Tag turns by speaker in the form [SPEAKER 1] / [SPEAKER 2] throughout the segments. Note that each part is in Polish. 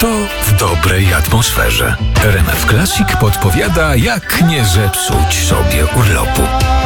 [SPEAKER 1] To w dobrej atmosferze. RMF Classic podpowiada, jak nie zepsuć sobie urlopu.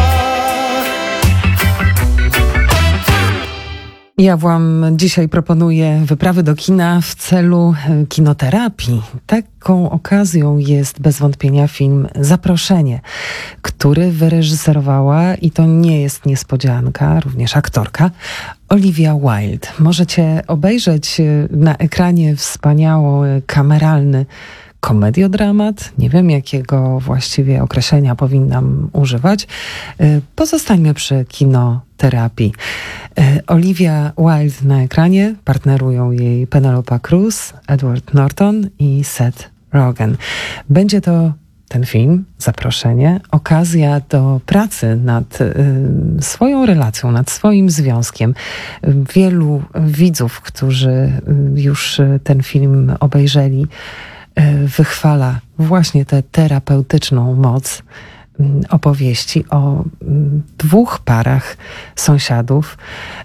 [SPEAKER 2] Ja wam dzisiaj proponuję wyprawy do kina w celu kinoterapii. Taką okazją jest bez wątpienia film Zaproszenie, który wyreżyserowała, i to nie jest niespodzianka, również aktorka, Olivia Wilde. Możecie obejrzeć na ekranie wspaniały, kameralny komediodramat. Nie wiem, jakiego właściwie określenia powinnam używać. Pozostańmy przy kinoterapii. Olivia Wilde na ekranie, partnerują jej Penelope Cruz, Edward Norton i Seth Rogen. Będzie to ten film, Zaproszenie, okazja do pracy nad swoją relacją, nad swoim związkiem. Wielu widzów, którzy już ten film obejrzeli, wychwala właśnie tę terapeutyczną moc opowieści o dwóch parach sąsiadów.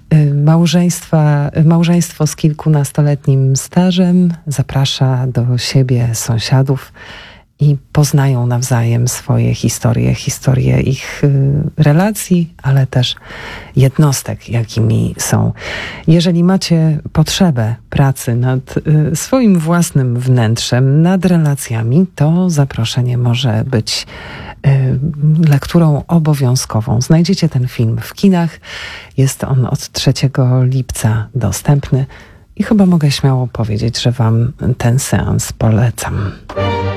[SPEAKER 2] Małżeństwo z kilkunastoletnim stażem zaprasza do siebie sąsiadów i poznają nawzajem swoje historie ich relacji, ale też jednostek, jakimi są. Jeżeli macie potrzebę pracy nad swoim własnym wnętrzem, nad relacjami, to Zaproszenie może być lekturą obowiązkową. Znajdziecie ten film w kinach. Jest on od 3 lipca dostępny i chyba mogę śmiało powiedzieć, że wam ten seans polecam.